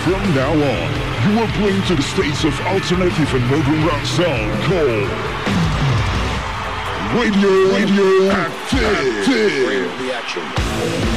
From now on, you are playing to the states of alternative and modern rock sound called Radio Active. Reaction.